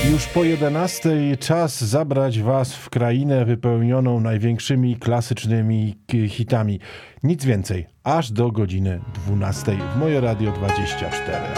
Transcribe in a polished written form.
Już po 11 czas zabrać Was w krainę wypełnioną największymi klasycznymi hitami. Nic więcej, aż do godziny 12 w Moje Radio 24.